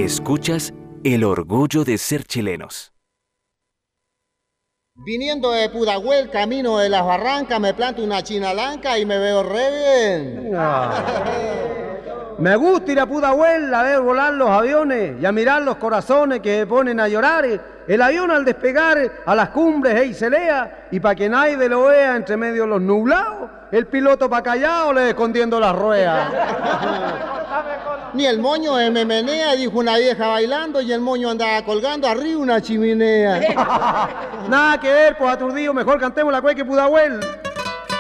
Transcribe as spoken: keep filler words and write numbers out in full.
Escuchas El Orgullo de Ser Chilenos. Viniendo de Pudahuel, camino de las Barrancas, me planto una chinalanca y me veo re bien. No. Me gusta ir a Pudahuel a ver volar los aviones y a mirar los corazones que se ponen a llorar. El avión al despegar a las cumbres ey se lea, y para que nadie lo vea entre medio de los nublados, el piloto pa' callado le escondiendo las ruedas. Ni el moño me menea, dijo una vieja bailando, y el moño andaba colgando arriba una chimenea. Nada que ver, pues aturdido, mejor cantemos la cueca de Pudahuel.